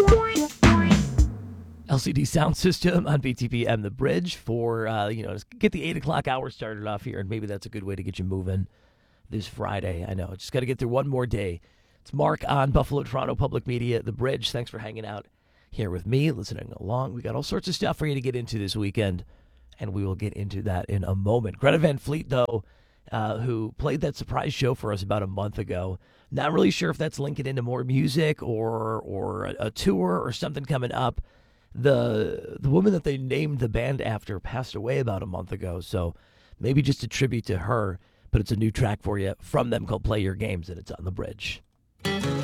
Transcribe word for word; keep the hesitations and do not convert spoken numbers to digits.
L C D sound system on B T P M The Bridge for, uh, you know, get the eight o'clock hour started off here, and maybe that's a good way to get you moving this Friday. I know, just got to get through one more day. It's Mark on Buffalo Toronto Public Media, The Bridge. Thanks for hanging out here with me, listening along. We got all sorts of stuff for you to get into this weekend, and we will get into that in a moment. Greta Van Fleet, though, uh, who played that surprise show for us about a month ago. Not really sure if that's linking into more music or or a, a tour or something coming up. The the woman that they named the band after passed away about a month ago, so maybe just a tribute to her, but it's a new track for you from them called Play Your Games, and it's on The Bridge.